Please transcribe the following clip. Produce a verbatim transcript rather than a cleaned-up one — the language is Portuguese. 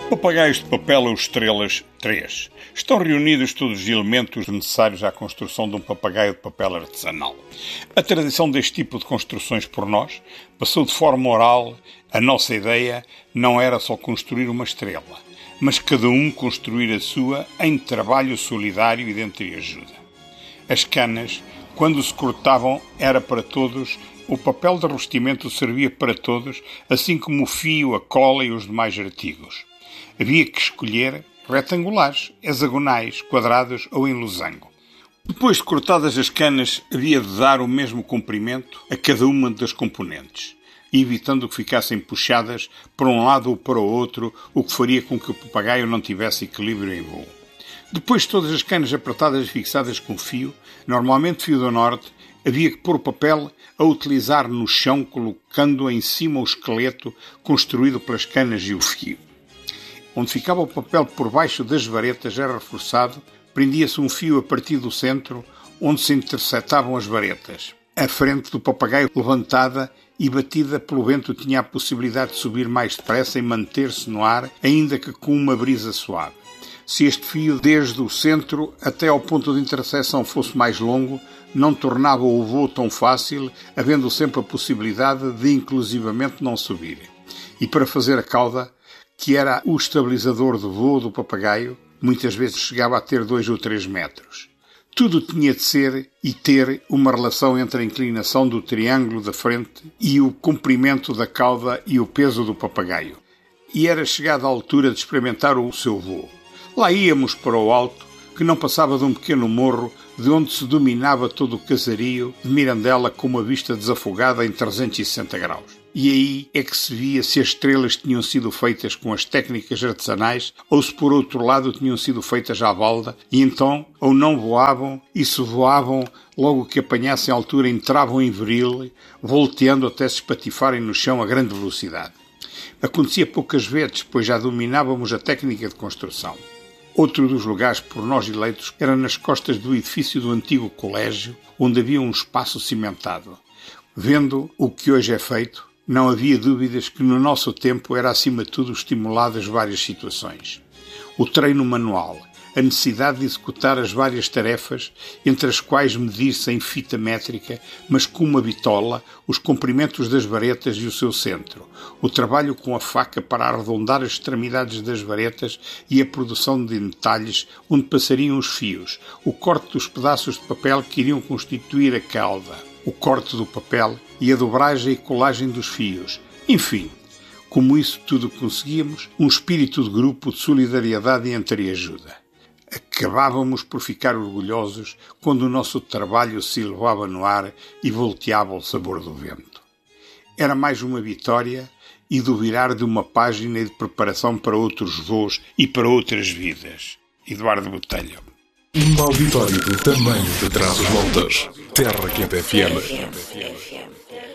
Papagaios de papel ou estrelas três. Estão reunidos todos os elementos necessários à construção de um papagaio de papel artesanal. A tradição deste tipo de construções por nós passou de forma oral. A nossa ideia não era só construir uma estrela, mas cada um construir a sua em trabalho solidário e de entreajuda. As canas, quando se cortavam, era para todos. O papel de revestimento servia para todos, assim como o fio, a cola e os demais artigos. Havia que escolher retangulares, hexagonais, quadrados ou em losango. Depois de cortadas as canas, havia de dar o mesmo comprimento a cada uma das componentes, evitando que ficassem puxadas para um lado ou para o outro, o que faria com que o papagaio não tivesse equilíbrio em voo. Depois de todas as canas apertadas e fixadas com fio, normalmente fio do norte, havia que pôr o papel a utilizar no chão, colocando em cima o esqueleto construído pelas canas e o fio. Onde ficava o papel por baixo das varetas era reforçado, prendia-se um fio a partir do centro, onde se interceptavam as varetas. A frente do papagaio levantada e batida pelo vento tinha a possibilidade de subir mais depressa e manter-se no ar, ainda que com uma brisa suave. Se este fio, desde o centro até ao ponto de interseção, fosse mais longo, não tornava o voo tão fácil, havendo sempre a possibilidade de inclusivamente não subir. E para fazer a cauda, que era o estabilizador de voo do papagaio, muitas vezes chegava a ter dois ou três metros. Tudo tinha de ser e ter uma relação entre a inclinação do triângulo da frente e o comprimento da cauda e o peso do papagaio. E era chegada a altura de experimentar o seu voo. Lá íamos para o alto, que não passava de um pequeno morro, de onde se dominava todo o casario de Mirandela com uma vista desafogada em trezentos e sessenta graus. E aí é que se via se as estrelas tinham sido feitas com as técnicas artesanais ou se por outro lado tinham sido feitas à balda, e então ou não voavam, e se voavam, logo que apanhassem a altura entravam em viril, volteando até se espatifarem no chão a grande velocidade. Acontecia poucas vezes, pois já dominávamos a técnica de construção. Outro dos lugares por nós eleitos era nas costas do edifício do antigo colégio, onde havia um espaço cimentado. Vendo o que hoje é feito, não havia dúvidas que no nosso tempo era acima de tudo estimuladas várias situações. O treino manual, a necessidade de executar as várias tarefas, entre as quais medir-se em fita métrica, mas com uma bitola, os comprimentos das varetas e o seu centro, o trabalho com a faca para arredondar as extremidades das varetas e a produção de entalhes onde passariam os fios, o corte dos pedaços de papel que iriam constituir a cauda, o corte do papel e a dobragem e colagem dos fios. Enfim, como isso tudo conseguíamos, um espírito de grupo, de solidariedade e entreajuda. Acabávamos por ficar orgulhosos quando o nosso trabalho se elevava no ar e volteava ao sabor do vento. Era mais uma vitória e do virar de uma página de preparação para outros voos e para outras vidas. Eduardo Botelho. Um auditório do tamanho de Trás-os-Montes. Terra Quente F M.